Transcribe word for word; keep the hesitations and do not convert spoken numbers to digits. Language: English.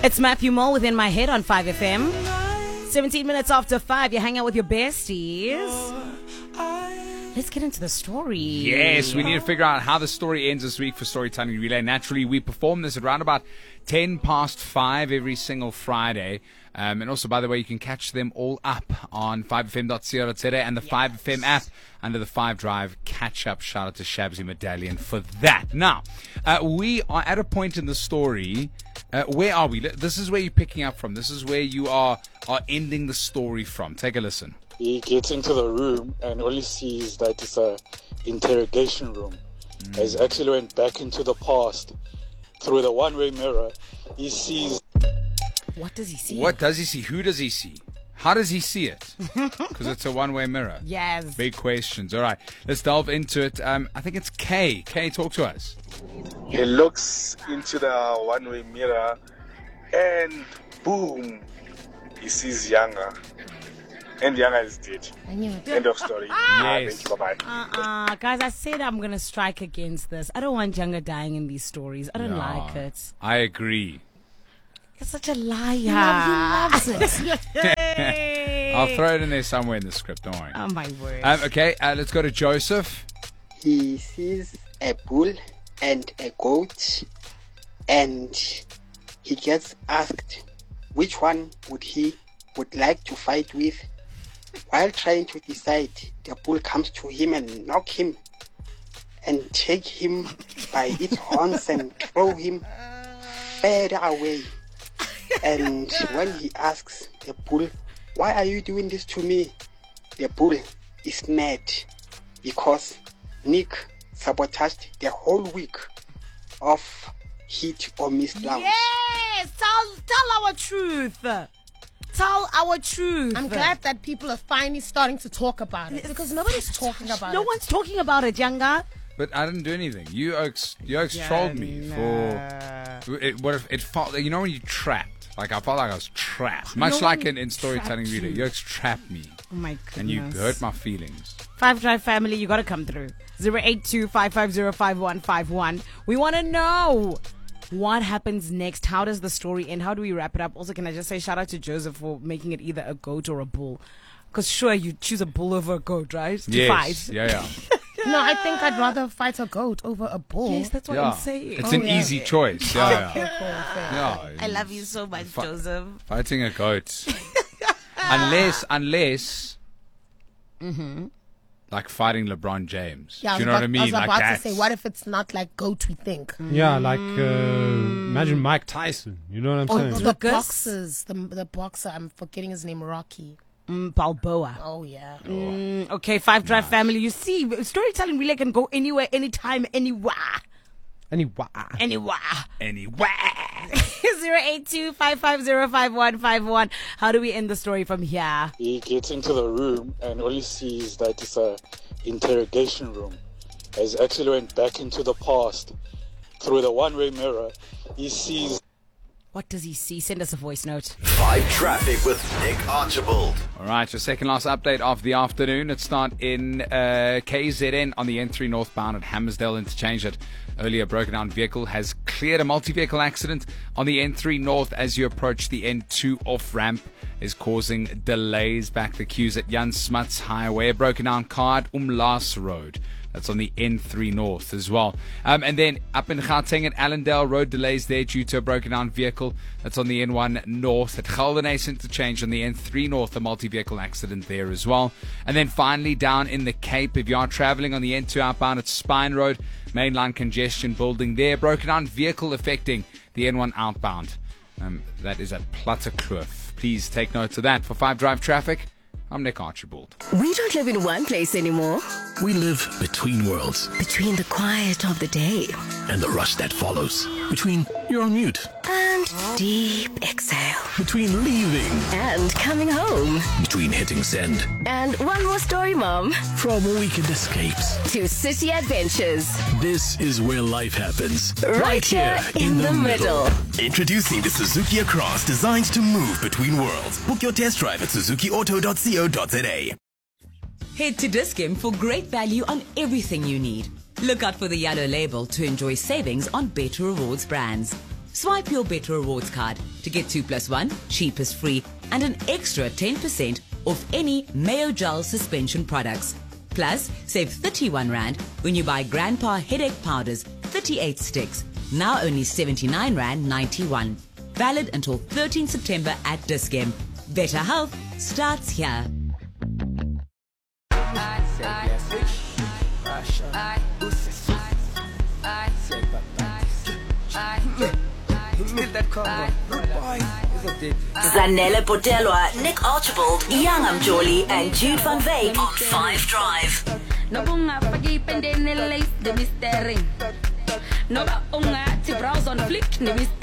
It's Matthew Mole within my head on five F M. seventeen minutes after five, you hang out with your besties. Let's get into the story. Yes, we need to figure out how the story ends this week for Storytelling Relay. Naturally, we perform this at around about ten past five every single Friday. Um, and also, by the way, you can catch them all up on five F M dot co dot za and the yes. five F M app under the five Drive catch up. Shout out to Shabsy Medallion for that. Now, uh, we are at a point in the story. Uh, where are we? This is where you're picking up from. This is where you are, are ending the story from. Take a listen. He gets into the room and all he sees that it's a interrogation room. Mm. He's actually went back into the past through the one-way mirror. He sees. What does he see? What does he see? Who does he see? How does he see it? Because it's a one-way mirror. Yes. Big questions. All right, let's delve into it. Um, I think it's Kay. Kay, talk to us. He looks into the one-way mirror and boom, he sees Younger. And Younger is dead. End of story. Yes. Bye-bye. Uh-uh. Guys, I said I'm going to strike against this. I don't want Younger dying in these stories. I don't No, like it. I agree. You're such a liar. He loves it. I'll throw it in there somewhere in the script, don't worry. Oh, my word. Um, okay, uh, let's go to Joseph. He sees a bull and a goat, and he gets asked which one would he would like to fight with. While trying to decide, the bull comes to him and knock him and take him by its horns and throw him further away. And when he asks the bull, "Why are you doing this to me?" the bull is mad because Nick sabotaged the whole week of hit or miss rounds. Yes! Tell, tell our truth. Tell our truth. I'm glad that people are finally starting to talk about it because nobody's talking about no it. No one's talking about it, Younger. But I didn't do anything. You oaks, you oaks Yeah, trolled me nah. for it. What if it felt? You know when you trapped? Like I felt like I was trapped, much No like one in, in storytelling trapped relay. you. You oaks trapped me, Oh, my goodness. and you hurt my feelings. Five Drive family, you got to come through. zero eight two, five five zero, five one five one. We want to know what happens next. How does the story end? How do we wrap it up? Also, can I just say shout out to Joseph for making it either a goat or a bull? Because sure, you choose a bull over a goat, right? To Yes, fight. yeah, yeah. No, I think I'd rather fight a goat over a bull. Yes, that's what yeah. I'm saying. It's Oh, an yeah. easy choice. Yeah, yeah. Okay, cool, fair. yeah. I love you so much, Fi- Joseph. Fighting a goat, unless, unless, Mm-hmm. like fighting LeBron James. Yeah, do you know I was what I about- mean? I was like about that. to say, what if it's not like goat we think? Yeah, like, uh, imagine Mike Tyson. You know what I'm Or saying? the Lucas? boxers, the the boxer. I'm forgetting his name. Rocky. Mm, Balboa. Oh yeah. Mm, okay, Five Drive family. You see, storytelling really can go anywhere, anytime, anywhere. Anyway. Anywhere. Anyway. zero eight two, five five zero, five one five one. How do we end the story from here? He gets into the room and all he sees that it's a interrogation room. He's actually went back into the past through the one-way mirror. He sees. What does he see? Send us a voice note. Five Traffic with Nick Archibald. All right, your second last update of the afternoon. Let's start in uh, K Z N on the N three northbound at Hammersdale Interchange. That earlier broken down vehicle has cleared a multi-vehicle accident on the N three north as you approach the N two off-ramp is causing delays. Back the queues at Jan Smuts Highway. A broken down car at Umlaas Road. That's on the N three North as well. Um, and then up in Gauteng at Allendale, road delays there due to a broken down vehicle. That's on the N one North. At Geldenhuys Interchange on the N three North, a multi-vehicle accident there as well. And then finally down in the Cape, if you are traveling on the N two outbound at Spine Road, mainline congestion building there. Broken down vehicle affecting the N one outbound. Um, that is at Plattekloof. Please take note of that. For five Drive Traffic, I'm Nick Archibald. We don't live in one place anymore. We live between worlds Between the quiet of the day and the rush that follows. Between you're on mute. and deep exhale Between leaving. and coming home. Between hitting send. And one more story, Mom. From weekend escapes. To city adventures. This is where life happens. Right here in the middle. Introducing the Suzuki Across, designed to move between worlds. Book your test drive at suzuki auto dot co dot za. Head to Dis-Chem for great value on everything you need. Look out for the yellow label to enjoy savings on Better Rewards brands. Swipe your Better Rewards card to get two plus one, cheapest free, and an extra ten percent off any Mayo Gel suspension products. Plus, save thirty-one rand when you buy Grandpa Headache Powders, thirty-eight sticks, now only seventy-nine rand ninety-one. Valid until thirteenth September at Dis-Chem. Better health starts here. Zanele Potelwa, Nick Archibald, Young Amjoli, and Jude Van Veek on Five Drive. No bunga pagi pendene lace de mystery. No ba unga ti browse on flick ni mystery.